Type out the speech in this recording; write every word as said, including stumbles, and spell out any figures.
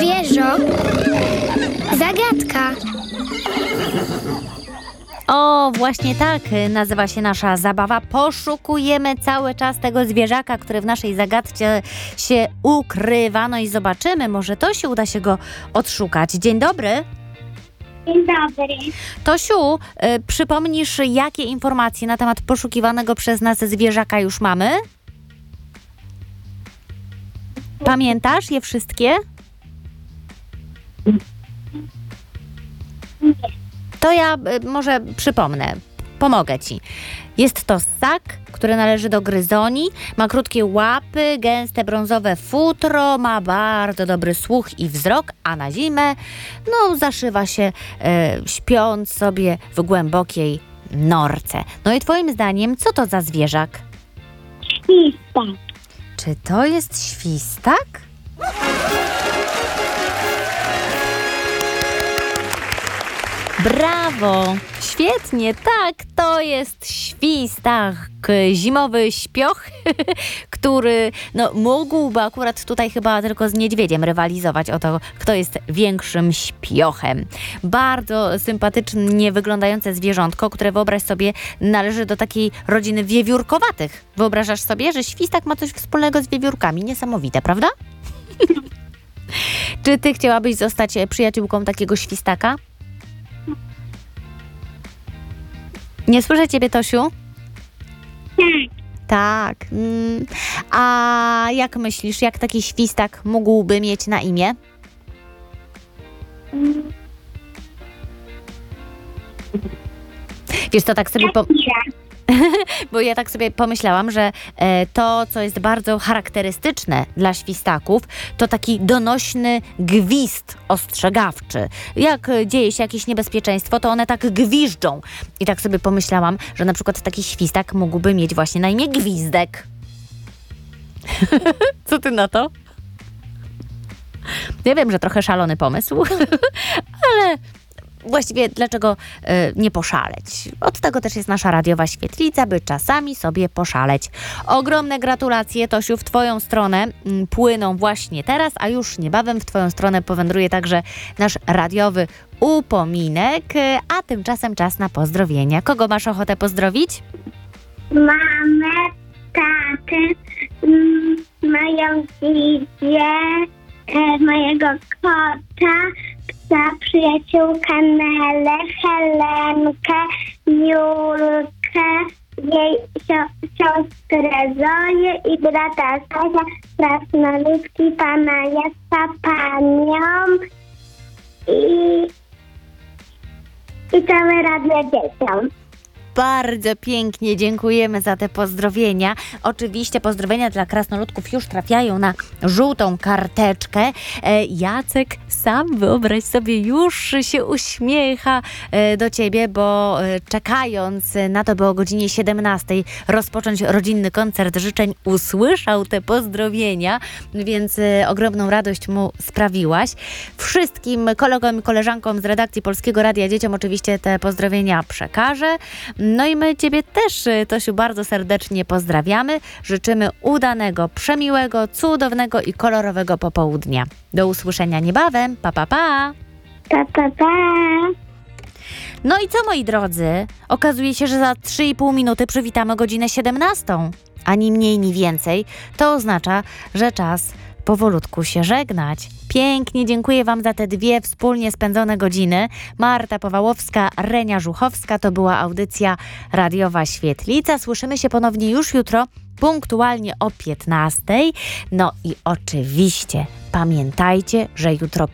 Zwierzok. Zagadka. O, właśnie tak nazywa się nasza zabawa. Poszukujemy cały czas tego zwierzaka, który w naszej zagadce się ukrywa. No i zobaczymy, może Tosiu uda się go odszukać. Dzień dobry. Dzień dobry. Tosiu, y, przypomnisz, jakie informacje na temat poszukiwanego przez nas zwierzaka już mamy? Pamiętasz je wszystkie? To ja y, może przypomnę, pomogę Ci. Jest to ssak, który należy do gryzoni, ma krótkie łapy, gęste brązowe futro, ma bardzo dobry słuch i wzrok, a na zimę no, zaszywa się y, śpiąc sobie w głębokiej norce. No i Twoim zdaniem, co to za zwierzak? Świstak. Czy to jest świstak? Brawo! Świetnie, tak, to jest świstak, zimowy śpioch, który no, mógłby akurat tutaj chyba tylko z niedźwiedziem rywalizować o to, kto jest większym śpiochem. Bardzo sympatycznie wyglądające zwierzątko, które wyobraź sobie należy do takiej rodziny wiewiórkowatych. Wyobrażasz sobie, że świstak ma coś wspólnego z wiewiórkami? Niesamowite, prawda? Czy ty chciałabyś zostać przyjaciółką takiego świstaka? Nie słyszę ciebie, Tosiu? Tak. Tak. Mm. A jak myślisz, jak taki świstak mógłby mieć na imię? Wiesz co, tak sobie... Po... Bo ja tak sobie pomyślałam, że e, to, co jest bardzo charakterystyczne dla świstaków, to taki donośny gwizd ostrzegawczy. Jak e, dzieje się jakieś niebezpieczeństwo, to one tak gwiżdżą. I tak sobie pomyślałam, że na przykład taki świstak mógłby mieć właśnie na imię Gwizdek. Co ty na to? Ja wiem, że trochę szalony pomysł, ale... Właściwie dlaczego y, nie poszaleć? Od tego też jest nasza radiowa świetlica, by czasami sobie poszaleć. Ogromne gratulacje, Tosiu, w Twoją stronę mm, płyną właśnie teraz, a już niebawem w Twoją stronę powędruje także nasz radiowy upominek, y, a tymczasem czas na pozdrowienia. Kogo masz ochotę pozdrowić? Mamę, tatę, mm, moją dzidzię, e, mojego kota, psa, przyjaciółkę Nelę, Helenkę, Julkę, jej sio- siostrę Zoję i brata Stasia, krasnoludki, pana Jacka, panią i, i całe radio dzieciom. Bardzo pięknie dziękujemy za te pozdrowienia. Oczywiście pozdrowienia dla krasnoludków już trafiają na żółtą karteczkę. E, Jacek sam, wyobraź sobie, już się uśmiecha e, do ciebie, bo e, czekając na to, by o godzinie siedemnastej rozpocząć rodzinny koncert życzeń, usłyszał te pozdrowienia, więc e, ogromną radość mu sprawiłaś. Wszystkim kolegom i koleżankom z redakcji Polskiego Radia Dzieciom oczywiście te pozdrowienia przekażę. No i my ciebie też, Tosiu, bardzo serdecznie pozdrawiamy. Życzymy udanego, przemiłego, cudownego i kolorowego popołudnia. Do usłyszenia niebawem. Pa, pa, pa. Pa, pa, pa. No i co, moi drodzy? Okazuje się, że za trzy i pół minuty przywitamy godzinę siedemnastą. Ani mniej, ni więcej. To oznacza, że czas powolutku się żegnać. Pięknie dziękuję Wam za te dwie wspólnie spędzone godziny. Marta Powałowska, Renia Żuchowska. To była audycja radiowa Świetlica. Słyszymy się ponownie już jutro, punktualnie o piętnastej. No i oczywiście pamiętajcie, że jutro